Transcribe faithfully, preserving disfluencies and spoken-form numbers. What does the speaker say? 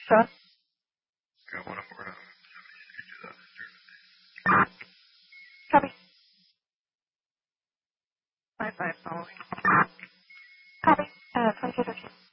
Sean? Got one up around. Copy. Five five following. Copy. Uh, twenty-two thirteen.